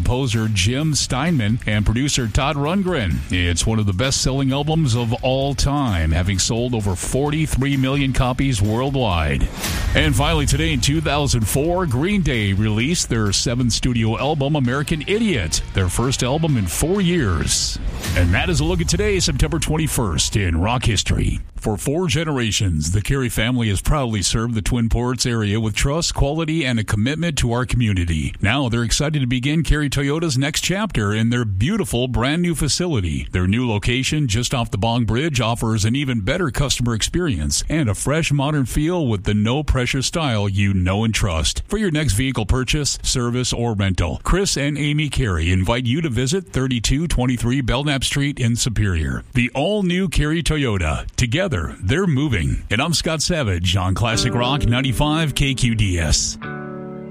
composer Jim Steinman and producer Todd Rundgren. It's one of the best-selling albums of all time, having sold over 43 million copies worldwide. And finally, today in 2004, Green Day released their 7th studio album, American Idiot, their first album in 4 years. And that is a look at today, September 21st, in rock history. For 4 generations, the Carey family has proudly served the Twin Ports area with trust, quality, and a commitment to our community. Now they're excited to begin Carey Toyota's next chapter in their beautiful brand new facility. Their new location just off the Bong Bridge offers an even better customer experience and a fresh modern feel with the no-pressure style you know and trust. For your next vehicle purchase, service, or rental, Chris and Amy Carey invite you to visit 3223 Belknap Street in Superior. The all-new Carey Toyota. Together, they're moving. And I'm Scott Savage on Classic Rock 95 KQDS.